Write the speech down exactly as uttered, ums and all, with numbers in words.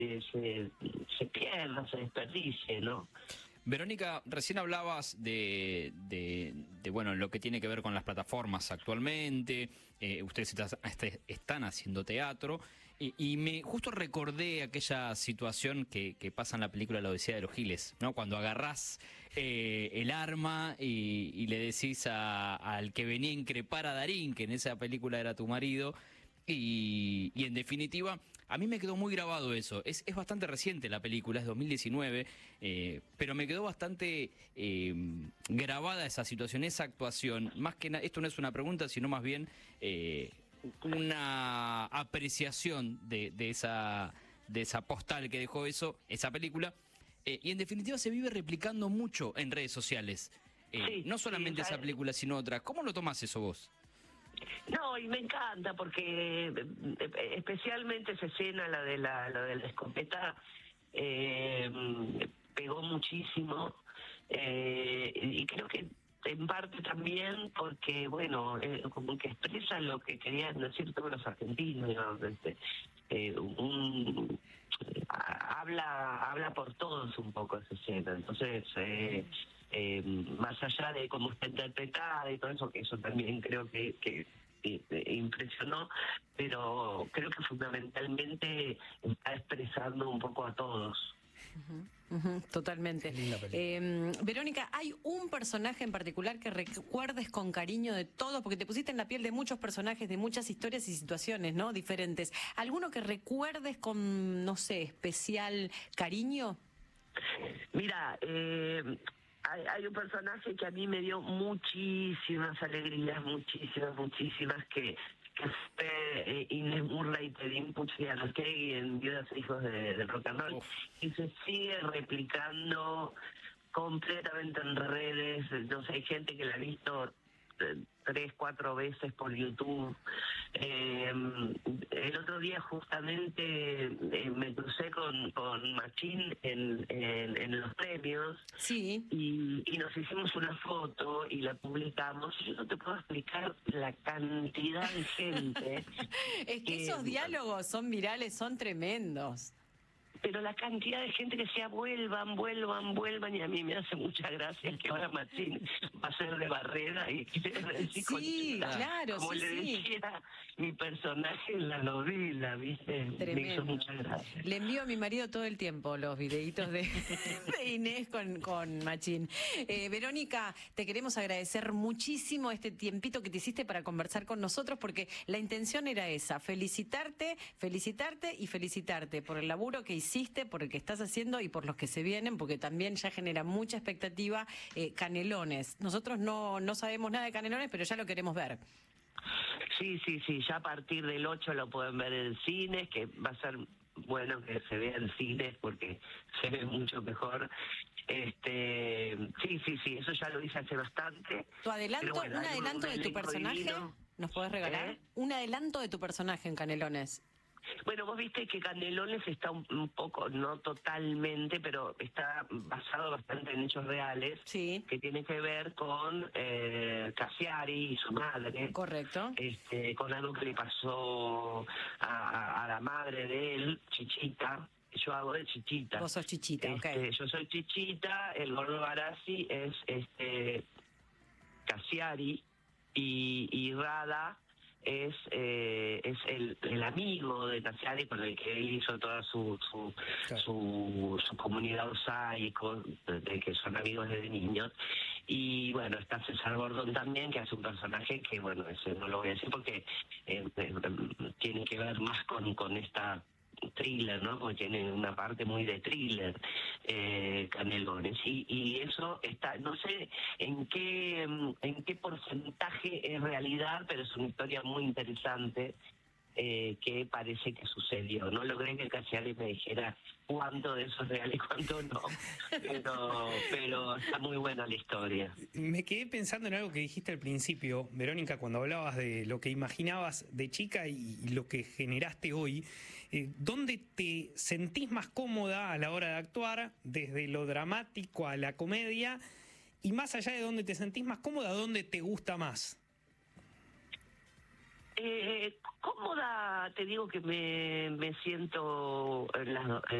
se, se pierda, se desperdicie, ¿no? Verónica, recién hablabas de, de, de bueno, lo que tiene que ver con las plataformas actualmente. Eh, ustedes está, está, están haciendo teatro y, y me justo recordé aquella situación que, que pasa en la película La Odisea de los Giles, ¿no? Cuando agarrás eh, el arma y, y le decís a, al que venía a increpar a Darín, que en esa película era tu marido. Y, y en definitiva, a mí me quedó muy grabado eso. Es, es bastante reciente la película, es dos mil diecinueve, eh, pero me quedó bastante eh, grabada esa situación, esa actuación. Más que nada, esto no es una pregunta, sino más bien eh, una apreciación de, de, esa, de esa postal que dejó eso, esa película. Eh, y en definitiva se vive replicando mucho en redes sociales. Eh, Sí, no solamente sí, esa película, sino otras. ¿Cómo lo tomás eso vos? No, y me encanta porque eh, especialmente esa escena, la de la, la de la escopeta, eh, pegó muchísimo, eh, y creo que en parte también porque, bueno, eh, como que expresa lo que querían decir todos los argentinos, digamos, este, eh, un, habla, habla por todos un poco esa escena, entonces... Eh, Eh, más allá de cómo está interpretada y todo eso, que eso también creo que, que, que impresionó, pero creo que fundamentalmente está expresando un poco a todos. Uh-huh, uh-huh, totalmente. Eh, Verónica, ¿hay un personaje en particular que recuerdes con cariño de todos? Porque te pusiste en la piel de muchos personajes, de muchas historias y situaciones, ¿no? Diferentes. ¿Alguno que recuerdes con, no sé, especial cariño? Mira, eh... Hay, hay un personaje que a mí me dio muchísimas alegrías, muchísimas, muchísimas, que, que fue eh, Inés Murray y Tedín Puchianotegui en Viudas e Hijos de, de Rock and Roll, Uf. Y se sigue replicando completamente en redes. No sé, hay gente que la ha visto tres, cuatro veces por YouTube. Eh, el otro día justamente eh, me crucé con, con Machín en, en, en los premios, sí. y, y nos hicimos una foto y la publicamos. Yo no te puedo explicar la cantidad de gente. Es que, que esos diálogos son virales, son tremendos. Pero la cantidad de gente que decía vuelvan, vuelvan, vuelvan, y a mí me hace mucha gracia que ahora Machín va a ser de Barrera y quiere decir sí, Conchita, claro, como sí, le sí. decía mi personaje en la novela, ¿viste? Tremendo. Me hizo mucha gracia. Le envío a mi marido todo el tiempo los videitos de, de Inés con, con Machín. Eh, Verónica, te queremos agradecer muchísimo este tiempito que te hiciste para conversar con nosotros, porque la intención era esa, felicitarte, felicitarte y felicitarte por el laburo que hiciste, por el que estás haciendo y por los que se vienen, porque también ya genera mucha expectativa. eh, Canelones, nosotros no, no sabemos nada de Canelones, pero ya lo queremos ver. Sí, sí, sí, ya a partir del ocho lo pueden ver en cines, que va a ser bueno que se vea en cines porque se ve mucho mejor. Este, sí, sí, sí, eso ya lo hice hace bastante. ¿Tu adelanto, bueno, un adelanto de tu personaje? Divino. ¿Nos podés regalar? ¿Eh? Un adelanto de tu personaje en Canelones. Bueno, vos viste que Canelones está un, un poco, no totalmente, pero está basado bastante en hechos reales, sí, que tiene que ver con eh, Cassiari y su madre. Correcto. Este, con algo que le pasó a, a, a la madre de él, Chichita. Yo hago de Chichita. Vos sos Chichita, este, ok. Yo soy Chichita, el gordo Barassi es este Cassiari y, y Rada es eh, es el, el amigo de Cassiari con el que él hizo toda su su, claro. su, su comunidad osaico, de que son amigos desde niños. Y bueno, está César Gordon también, que hace un personaje que, bueno, ese no lo voy a decir porque eh, eh, tiene que ver más con, con esta thriller, ¿no? Porque tiene una parte muy de thriller, eh, Canelones, y, y eso está, no sé en qué en qué porcentaje es realidad, pero es una historia muy interesante eh, que parece que sucedió. No logré que Cassiari me dijera cuánto de eso es real y cuánto no, pero, pero está muy buena la historia. Me quedé pensando en algo que dijiste al principio, Verónica, cuando hablabas de lo que imaginabas de chica y, y lo que generaste hoy. Eh, ¿Dónde te sentís más cómoda a la hora de actuar, desde lo dramático a la comedia? Y más allá de dónde te sentís más cómoda, ¿dónde te gusta más? Eh, cómoda, te digo que me, me siento en las,